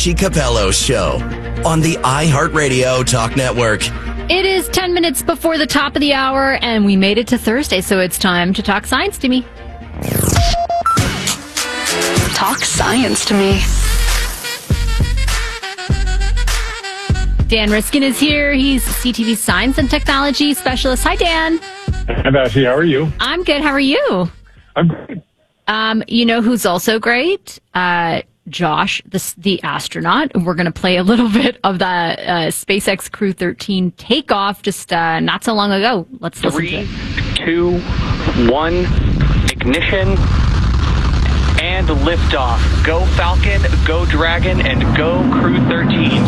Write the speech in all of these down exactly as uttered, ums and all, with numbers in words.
Chi Capello Show on the iHeartRadio Talk Network. It is ten minutes before the top of the hour, and we made it to Thursday, so it's time to talk science to me. Talk science to me. Dan Riskin is here. He's C T V Science and Technology Specialist. Hi, Dan. Hi, Ashley. How are you? I'm good. How are you? I'm great. Um, you know who's also great? Uh, Josh, the, the astronaut. We're going to play a little bit of the uh, SpaceX Crew thirteen takeoff just uh, not so long ago. Let's listen Three, to it. two, one, ignition, and liftoff. Go Falcon, go Dragon, and go Crew thirteen.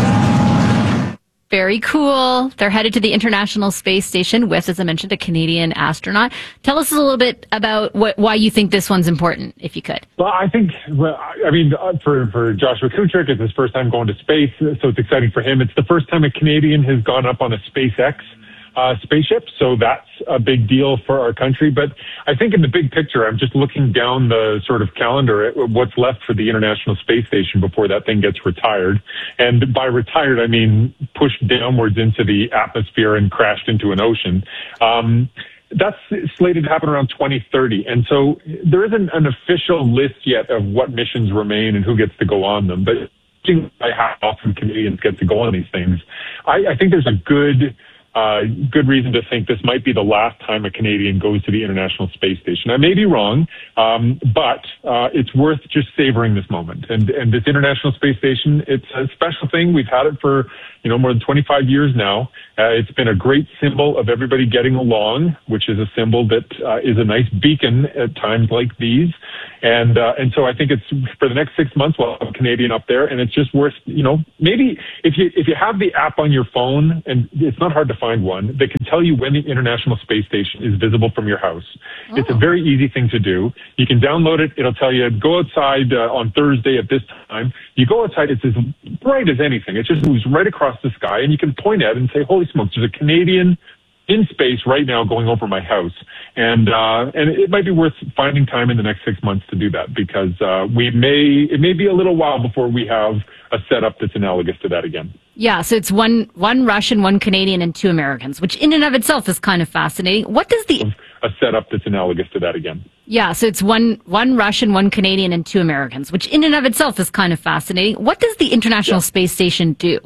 Very cool. They're headed to the International Space Station with, as I mentioned, a Canadian astronaut. Tell us a little bit about what, why you think this one's important, if you could. Well, I think, well, I mean, for, for Joshua Kuchik, it's his first time going to space, so it's exciting for him. It's the first time a Canadian has gone up on a SpaceX uh, spaceship, so that's a big deal for our country. But I think in the big picture, I'm just looking down the sort of calendar at what's left for the International Space Station before that thing gets retired. And by retired, I mean pushed downwards into the atmosphere and crashed into an ocean. Um, That's slated to happen around twenty thirty. And so there isn't an official list yet of what missions remain and who gets to go on them. But by how often Canadians get to go on these things, I, I think there's a good uh, good reason to think this might be the last time a Canadian goes to the International Space Station. I may be wrong, um, but uh, it's worth just savoring this moment. And, and this International Space Station, it's a special thing. We've had it for you know, more than twenty-five years now. Uh, it's been a great symbol of everybody getting along, which is a symbol that uh, is a nice beacon at times like these. And uh, and so I think it's for the next six months we'll have a Canadian up there, and it's just worth, you know, maybe if you if you have the app on your phone, and it's not hard to find one, that can tell you when the International Space Station is visible from your house. Oh. It's a very easy thing to do. You can download it. It'll tell you, go outside uh, on Thursday at this time. You go outside, it's as bright as anything. It just moves right across the sky, and you can point at it and say, holy smokes, there's a Canadian in space right now going over my house. And uh, and it might be worth finding time in the next six months to do that, because uh, we may it may be a little while before we have a setup that's analogous to that again. Yeah, so it's one one Russian, one Canadian, and two Americans, which in and of itself is kind of fascinating. What does the... A setup that's analogous to that again. Yeah, so it's one one Russian, one Canadian, and two Americans, which in and of itself is kind of fascinating. What does the International yeah. Space Station do?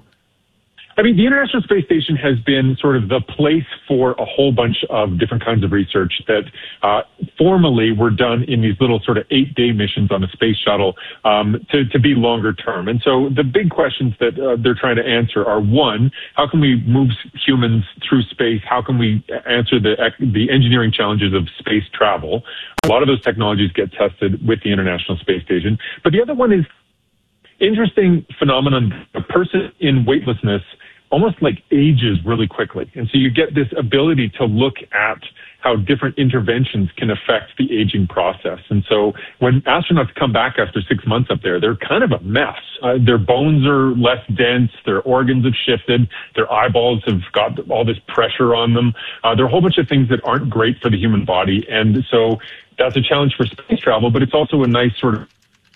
I mean, the International Space Station has been sort of the place for a whole bunch of different kinds of research that uh, formally were done in these little sort of eight-day missions on a space shuttle um, to, to be longer term. And so the big questions that uh, they're trying to answer are, one, how can we move humans through space? How can we answer the, the engineering challenges of space travel? A lot of those technologies get tested with the International Space Station. But the other one is interesting phenomenon. A person in weightlessness almost like ages really quickly. And so you get this ability to look at how different interventions can affect the aging process. And so when astronauts come back after six months up there, they're kind of a mess. Uh, their bones are less dense. Their organs have shifted. Their eyeballs have got all this pressure on them. Uh, there are a whole bunch of things that aren't great for the human body. And so that's a challenge for space travel, but it's also a nice sort of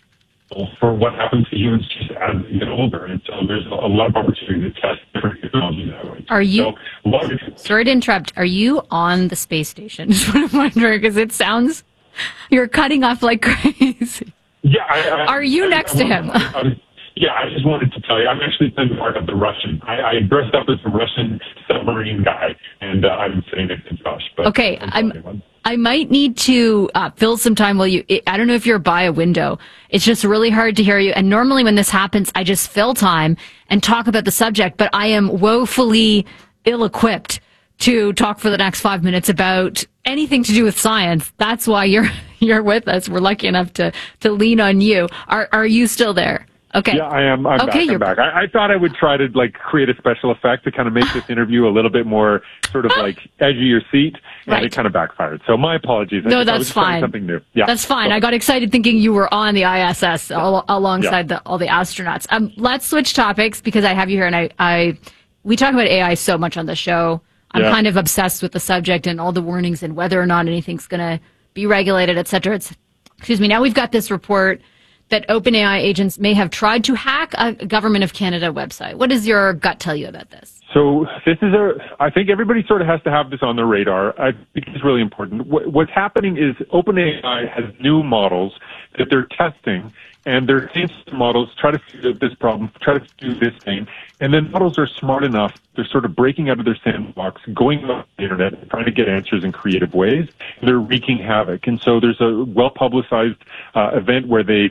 for what happens to humans just as they get older. And so there's a lot of opportunity to test different technologies that way. Are you, so, of, sorry to interrupt, are you on the space station? Is what I'm wondering, because it sounds, you're cutting off like crazy. Yeah. I, I, are you I, next I, to him? I, I, yeah, I just wanted to tell you, I'm actually part of the Russian. I, I dressed up as a Russian submarine guy, and uh, I'm sitting next to Josh. But okay, I'm... I might need to uh, fill some time while you, I don't know if you're by a window. It's just really hard to hear you. And normally when this happens, I just fill time and talk about the subject, but I am woefully ill-equipped to talk for the next five minutes about anything to do with science. That's why you're, you're with us. We're lucky enough to, to lean on you. Are, are you still there? Okay. Yeah, I am. I'm okay, back. I'm back. I, I thought I would try to like create a special effect to kind of make this interview a little bit more sort of like edge of your seat, and right. it kind of backfired. So my apologies. No, I that's I was fine. Something new. Yeah, that's fine. So, I got excited thinking you were on the I S S yeah. al- alongside yeah. the, all the astronauts. Um, let's switch topics because I have you here, and I, I we talk about A I so much on the show. I'm yeah. kind of obsessed with the subject and all the warnings and whether or not anything's going to be regulated, et cetera. It's, excuse me. Now we've got this report that OpenAI agents may have tried to hack a Government of Canada website. What does your gut tell you about this? So this is a, I think everybody sort of has to have this on their radar. I think it's really important. What, what's happening is OpenAI has new models that they're testing, and they're saying to the models, try to figure out this problem, try to do this thing. And then models are smart enough, they're sort of breaking out of their sandbox, going on the internet, trying to get answers in creative ways. They're wreaking havoc. And so there's a well-publicized uh, event where they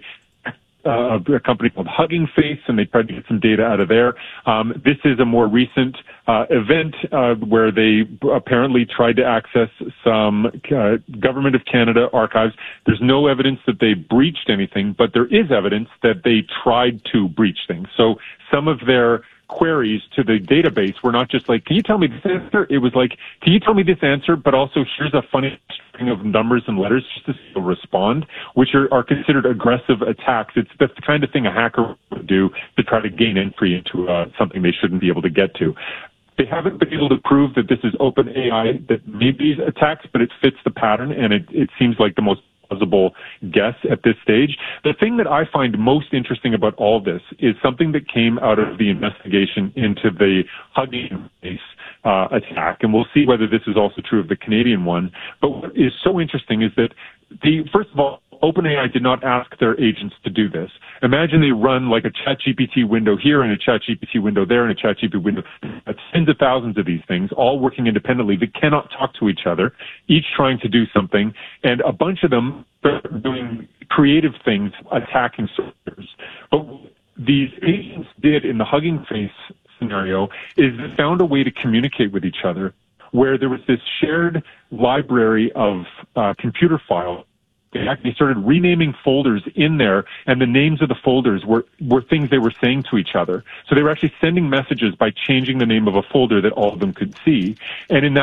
Uh, a company called Hugging Face, and they tried to get some data out of there. Um, this is a more recent uh, event uh, where they apparently tried to access some uh, Government of Canada archives. There's no evidence that they breached anything, but there is evidence that they tried to breach things. So some of their queries to the database were not just like, can you tell me this answer? It was like, can you tell me this answer, but also here's a funny string of numbers and letters just to see you'll respond, which are, are considered aggressive attacks. It's the kind of thing a hacker would do to try to gain entry into uh, something they shouldn't be able to get to. They haven't been able to prove that this is OpenAI that made these attacks, but it fits the pattern, and it, it seems like the most plausible guess at this stage. The thing that I find most interesting about all this is something that came out of the investigation into the Hugging Face uh, attack, and we'll see whether this is also true of the Canadian one. But what is so interesting is that the first of all, OpenAI did not ask their agents to do this. Imagine they run like a ChatGPT window here and a ChatGPT window there and a ChatGPT window. That's tens of thousands of these things, all working independently. They cannot talk to each other, each trying to do something, and a bunch of them are doing creative things, attacking servers. But what these agents did in the Hugging Face scenario is they found a way to communicate with each other, where there was this shared library of uh, computer files. They actually started renaming folders in there, and the names of the folders were, were things they were saying to each other. So they were actually sending messages by changing the name of a folder that all of them could see. And in that